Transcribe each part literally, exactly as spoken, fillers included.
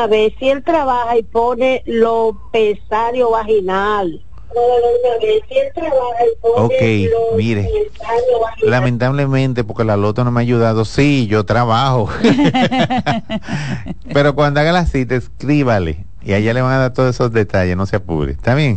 una vez si él trabaja y pone lo pesario vaginal. Ok, mire, lamentablemente porque la loto no me ha ayudado, sí, yo trabajo, pero cuando haga la cita, escríbale y allá le van a dar todos esos detalles, no se apure, ¿está bien?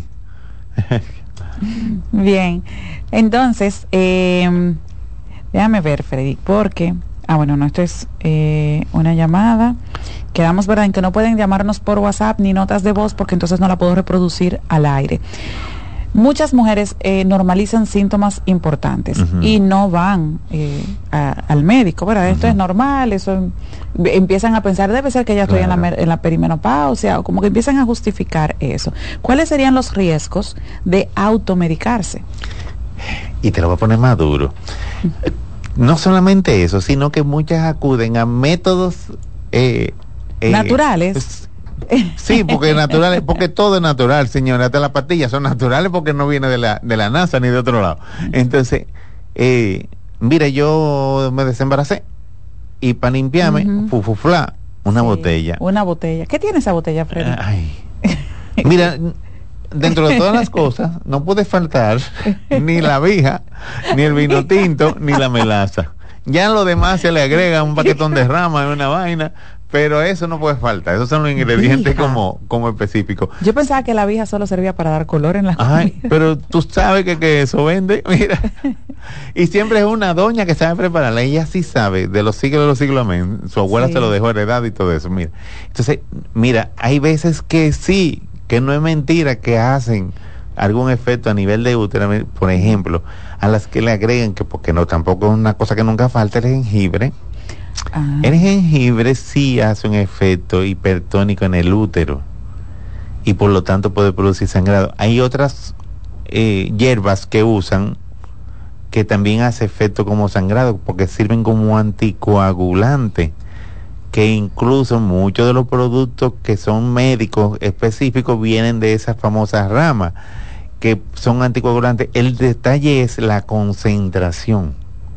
Bien, entonces, eh, déjame ver, Freddy, porque, ah, bueno, no, esto es eh, una llamada. Quedamos, ¿verdad?, en que no pueden llamarnos por WhatsApp ni notas de voz porque entonces no la puedo reproducir al aire. Muchas mujeres eh, normalizan síntomas importantes uh-huh. y no van eh, a, al médico, ¿verdad? Uh-huh. Esto es normal, eso empiezan a pensar, debe ser que ya estoy claro. en, la, en la perimenopausia, o como que empiezan a justificar eso. ¿Cuáles serían los riesgos de automedicarse? Y te lo voy a poner más duro. Uh-huh. No solamente eso, sino que muchas acuden a métodos eh, eh, naturales. Sí, porque naturales, porque todo es natural, señora, hasta las pastillas son naturales porque no viene de la de la NASA ni de otro lado. Entonces, eh, mire, yo me desembaracé y para limpiarme, uh-huh. fufufla, una sí, botella. Una botella. ¿Qué tiene esa botella, Freddy? Ay. Mira, dentro de todas las cosas, no puede faltar ni la vija, ni el vino tinto, ni la melaza. Ya lo demás se le agrega un paquetón de rama y una vaina, pero eso no puede faltar. Esos son los ingredientes como, como específicos. Yo pensaba que la vija solo servía para dar color en la comida. Ay, pero tú sabes que, que eso vende, mira. Y siempre es una doña que sabe prepararla. Ella sí sabe, de los siglos de los siglos, amén. Su abuela sí. se lo dejó heredado y todo eso, mira. Entonces, mira, hay veces que sí, que no es mentira que hacen algún efecto a nivel de útero, por ejemplo, a las que le agregan, que porque no, tampoco es una cosa que nunca falta, el jengibre. Ah. El jengibre sí hace un efecto hipertónico en el útero y por lo tanto puede producir sangrado. Hay otras eh, hierbas que usan que también hace efecto como sangrado porque sirven como anticoagulante, que incluso muchos de los productos que son médicos específicos vienen de esas famosas ramas que son anticoagulantes. El detalle es la concentración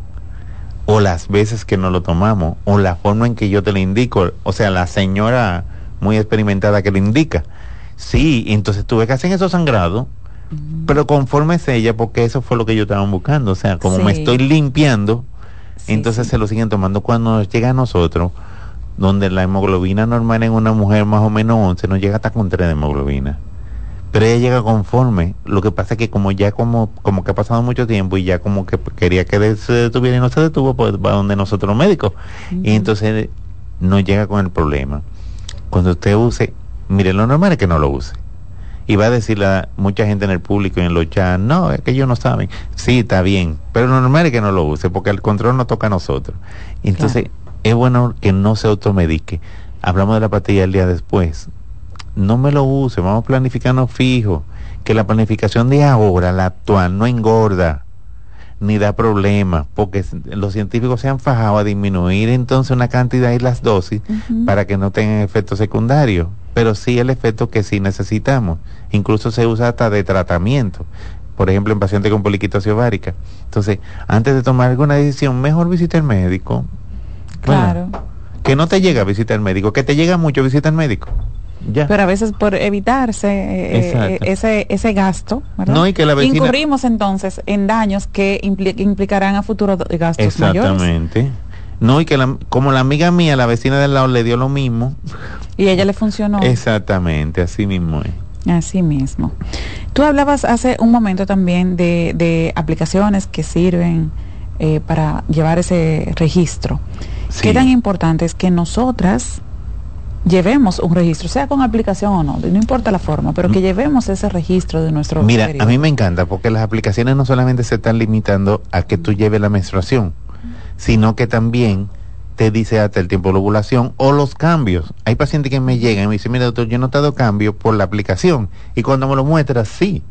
o las veces que no lo tomamos o la forma en que yo te lo indico, o sea, la señora muy experimentada que lo indica. Sí, entonces tú ves que hacen esos sangrados, mm. pero conforme es ella, porque eso fue lo que yo estaba buscando, o sea, como sí. me estoy limpiando, sí, entonces sí. se lo siguen tomando. Cuando nos llega a nosotros, donde la hemoglobina normal en una mujer más o menos once, nos llega hasta con tres de hemoglobina. Pero ella llega conforme. Lo que pasa es que como ya como como que ha pasado mucho tiempo y ya como que quería que se detuviera y no se detuvo, pues va donde nosotros los médicos. Uh-huh. Y entonces no llega con el problema. Cuando usted use, mire, lo normal es que no lo use. Y va a decirle a mucha gente en el público y en los chats, no, es que ellos no saben. Sí, está bien, pero lo normal es que no lo use, porque el control nos toca a nosotros. Y entonces claro. es bueno que no se automedique. Hablamos de la pastilla el día después. No me lo use, vamos a planificarnos fijo, que la planificación de ahora, la actual, no engorda ni da problemas, porque los científicos se han fajado a disminuir entonces una cantidad y las dosis uh-huh. para que no tengan efectos secundarios, pero sí el efecto que sí necesitamos. Incluso se usa hasta de tratamiento, por ejemplo en pacientes con poliquitosis ovárica. Entonces, antes de tomar alguna decisión, mejor visita al médico. Claro. Bueno, que no te llega a visitar al médico, que te llega mucho visita al médico. Ya. Pero a veces por evitarse eh, ese ese gasto, ¿verdad? No, y que la vecina... incurrimos entonces en daños que impli- implicarán a futuro gastos exactamente. mayores. No, y que la, como la amiga mía, la vecina del lado, le dio lo mismo. Y a ella le funcionó. Exactamente, así mismo es. Así mismo. Tú hablabas hace un momento también de, de aplicaciones que sirven eh, para llevar ese registro. Sí. ¿Qué tan importante es que nosotras llevemos un registro, sea con aplicación o no, no importa la forma, pero que llevemos ese registro de nuestro Mira, periodo? A mí me encanta porque las aplicaciones no solamente se están limitando a que tú lleves la menstruación, sino que también te dice hasta el tiempo de ovulación o los cambios. Hay pacientes que me llegan y me dicen, mira doctor, yo no he notado cambio por la aplicación, y cuando me lo muestras, sí.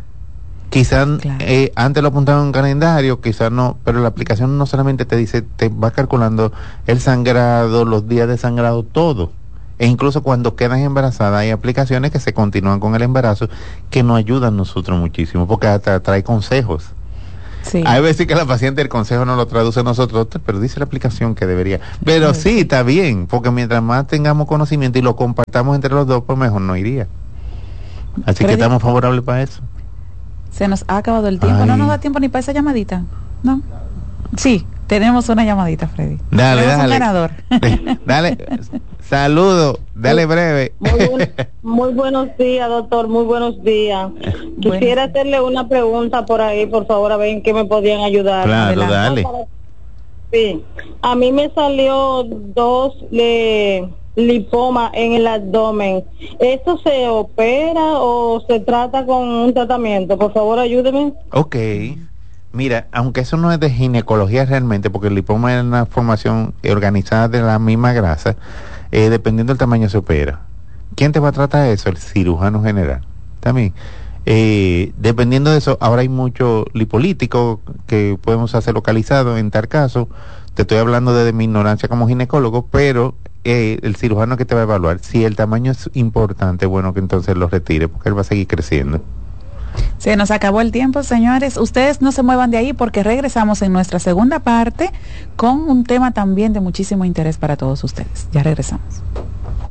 Quizás claro. eh, antes lo apuntaba en un calendario, quizás no, pero la aplicación no solamente te dice, te va calculando el sangrado, los días de sangrado, todo. E incluso cuando quedas embarazada hay aplicaciones que se continúan con el embarazo que nos ayudan nosotros muchísimo porque hasta trae consejos. Sí. Hay veces que la paciente el consejo no lo traduce a nosotros, pero dice la aplicación que debería. Pero sí, está bien, porque mientras más tengamos conocimiento y lo compartamos entre los dos, pues mejor no iría. Así Freddy, que estamos favorables para eso. Se nos ha acabado el tiempo. Ay. No nos da tiempo ni para esa llamadita. ¿No? Sí, tenemos una llamadita, Freddy. Dale, tenemos dale. un ganador. Dale, saludo, dale breve. Muy, buen- muy buenos días, doctor, muy buenos días. Quisiera hacerle una pregunta por ahí, por favor, a ver en qué me podían ayudar. Claro, Adelante. dale. Sí, a mí me salió dos eh, lipoma en el abdomen. ¿Esto se opera o se trata con un tratamiento? Por favor, ayúdeme. Ok. Mira, aunque eso no es de ginecología realmente, porque el lipoma es una formación organizada de la misma grasa, eh, dependiendo del tamaño se opera. ¿Quién te va a tratar eso? El cirujano general. También. Eh, dependiendo de eso, ahora hay mucho lipolítico que podemos hacer localizado en tal caso. Te estoy hablando de, de mi ignorancia como ginecólogo, pero eh, el cirujano que te va a evaluar, si el tamaño es importante, bueno, que entonces lo retire, porque él va a seguir creciendo. Se nos acabó el tiempo, señores. Ustedes no se muevan de ahí porque regresamos en nuestra segunda parte con un tema también de muchísimo interés para todos ustedes. Ya regresamos.